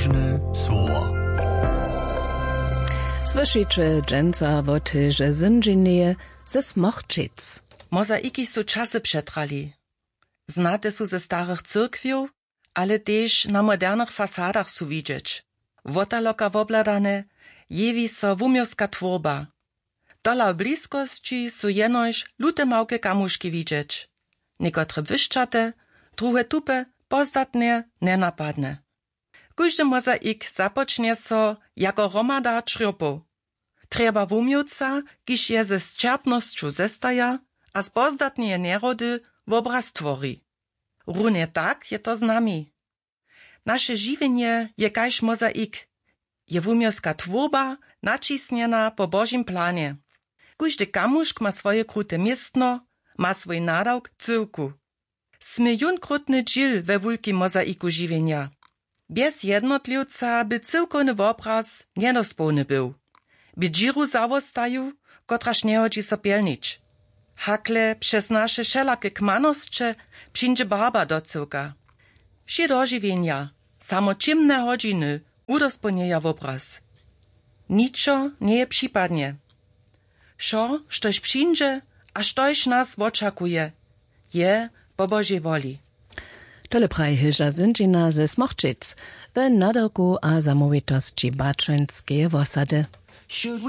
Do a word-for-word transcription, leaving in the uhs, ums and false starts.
Pobożne słowo. Słyszycie dżęca woty, że zyndzinie ze Smochczyc. Mozaiki su czasy przetrali. Znate su ze starych cyrkwiów, ale też na modernych fasadach su widzieć. Wotaloka wobladane, jewi so wumiowska tworba. Dola w bliskości su jenoś lute małke kamuszki widzieć. Niekotre wyszczate, druhe tupe, pozdatnie nenapadne. Każdy mozaik zapocznie so jako romada črjopu. Trzeba wumiowca, kiż je ze zčerpnosću zestaja, a z pozdatnie nerody w obraz tvori. Runie tak je to z nami. Nasze žiwienie je kaž mozaik. Je wumiowska tworba nacisnjena po Božim planie. Każdy kamuszk ma swoje krute miestno, ma swój nadawk cyłku. Sme junkrutny dżil we wulkim mozaiku žiwienia. Bez jednotliwca by cyłkowny obraz niedospełny był. By džiru zawostaju, kotraż nie chodzi so pielnić. Hakle przez nasze wszelakie kmanosće przyjdzie barba do cyłka. Wsi do žiwienia, samo ciemne godziny udospełnieja obraz. Niczo nie je przypadnie. Šo, štož przyjdzie, a štož nas oczakuje, je po Božej woli. Tole prajhyża zyndzina ze Smochczyc, we nadawku a zamówitości baczynskiej osady.